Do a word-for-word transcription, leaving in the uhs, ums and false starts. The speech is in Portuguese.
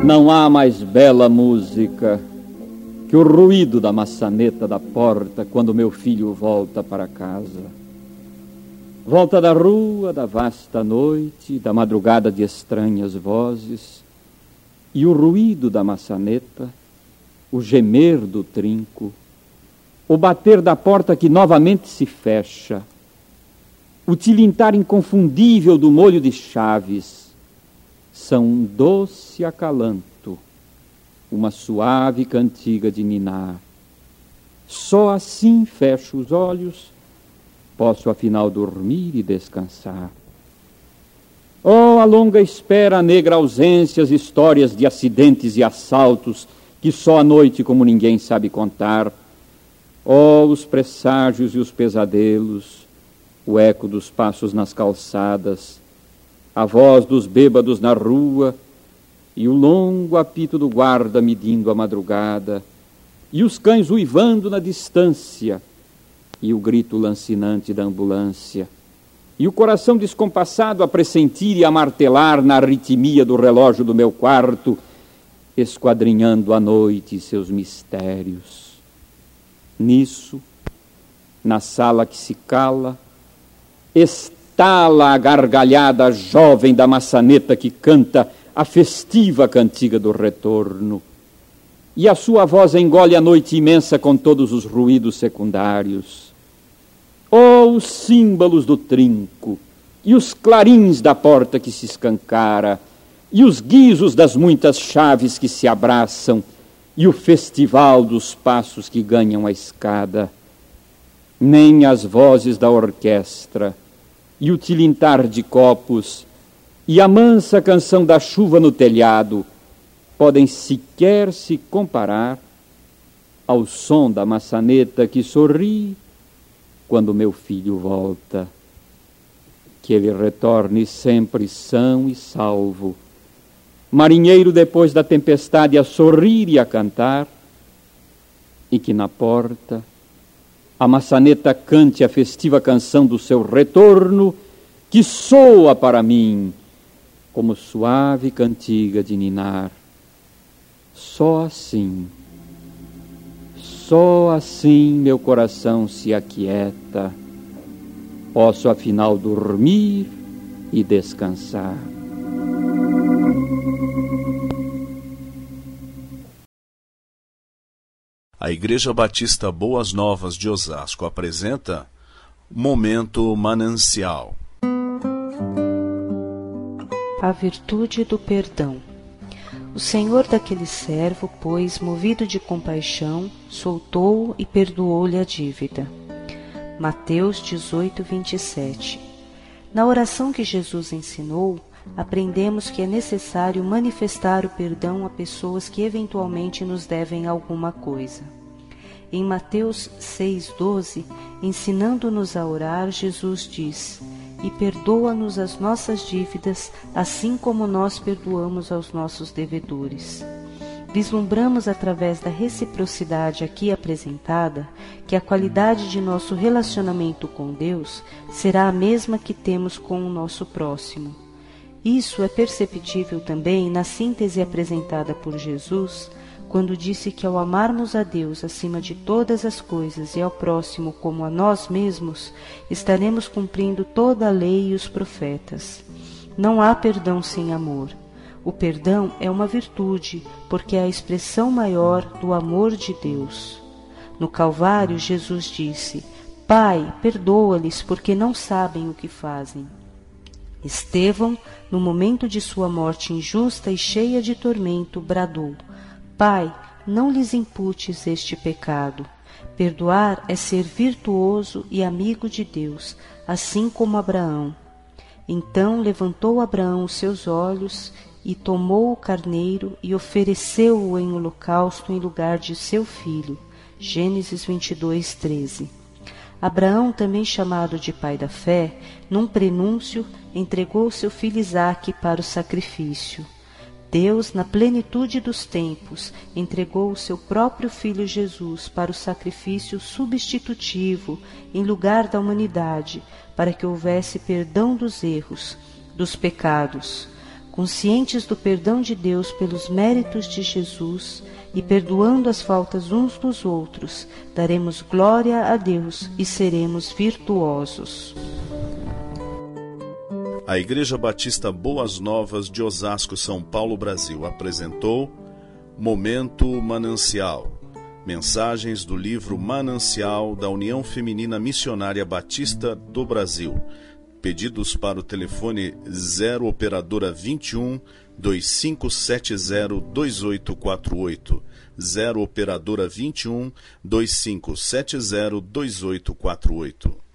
Não há mais bela música que o ruído da maçaneta da porta quando meu filho volta para casa. Volta da rua, da vasta noite, da madrugada de estranhas vozes, e o ruído da maçaneta, o gemer do trinco, o bater da porta que novamente se fecha, o tilintar inconfundível do molho de chaves, são um doce acalanto, uma suave cantiga de ninar. Só assim fecho os olhos, posso afinal dormir e descansar. Oh, a longa espera, a negra ausência, as histórias de acidentes e assaltos que só à noite como ninguém sabe contar. Oh, os presságios e os pesadelos, o eco dos passos nas calçadas, a voz dos bêbados na rua e o longo apito do guarda medindo a madrugada, e os cães uivando na distância, e o grito lancinante da ambulância, e o coração descompassado a pressentir e a martelar na arritmia do relógio do meu quarto, esquadrinhando a noite e seus mistérios. Nisso, na sala que se cala, estala a gargalhada jovem da maçaneta que canta a festiva cantiga do retorno, e a sua voz engole a noite imensa com todos os ruídos secundários. Oh, os símbolos do trinco, e os clarins da porta que se escancara, e os guizos das muitas chaves que se abraçam, e o festival dos passos que ganham a escada. Nem as vozes da orquestra, e o tilintar de copos, e a mansa canção da chuva no telhado podem sequer se comparar ao som da maçaneta que sorri quando meu filho volta. Que ele retorne sempre são e salvo, marinheiro depois da tempestade a sorrir e a cantar, e que na porta a maçaneta cante a festiva canção do seu retorno, que soa para mim como suave cantiga de ninar. Só assim, só assim meu coração se aquieta, posso afinal dormir e descansar. A Igreja Batista Boas Novas de Osasco apresenta Momento Manancial. A virtude do perdão. O senhor daquele servo, pois, movido de compaixão, soltou-o e perdoou-lhe a dívida. Mateus dezoito, vinte e sete. Na oração que Jesus ensinou, aprendemos que é necessário manifestar o perdão a pessoas que eventualmente nos devem alguma coisa. Em Mateus seis, doze, ensinando-nos a orar, Jesus diz: e perdoa-nos as nossas dívidas, assim como nós perdoamos aos nossos devedores. Vislumbramos através da reciprocidade aqui apresentada que a qualidade de nosso relacionamento com Deus será a mesma que temos com o nosso próximo. Isso é perceptível também na síntese apresentada por Jesus, quando disse que ao amarmos a Deus acima de todas as coisas e ao próximo como a nós mesmos, estaremos cumprindo toda a lei e os profetas. Não há perdão sem amor. O perdão é uma virtude, porque é a expressão maior do amor de Deus. No Calvário, Jesus disse: Pai, perdoa-lhes, porque não sabem o que fazem. Estevão, no momento de sua morte injusta e cheia de tormento, bradou: Pai, não lhes imputes este pecado. Perdoar é ser virtuoso e amigo de Deus, assim como Abraão. Então levantou Abraão os seus olhos e tomou o carneiro e ofereceu-o em holocausto em lugar de seu filho. Gênesis vinte e dois, treze. Abraão, também chamado de pai da fé, num prenúncio, entregou seu filho Isaque para o sacrifício. Deus, na plenitude dos tempos, entregou o seu próprio Filho Jesus para o sacrifício substitutivo em lugar da humanidade, para que houvesse perdão dos erros, dos pecados. conscientes do perdão de Deus pelos méritos de Jesus e perdoando as faltas uns dos outros, daremos glória a Deus e seremos virtuosos. A Igreja Batista Boas Novas de Osasco, São Paulo, Brasil, apresentou Momento Manancial. Mensagens do livro Manancial da União Feminina Missionária Batista do Brasil. Pedidos para o telefone zero operadora vinte e um, dois cinco sete zero, dois oito quatro oito. zero operadora vinte e um, dois cinco sete zero, dois oito quatro oito.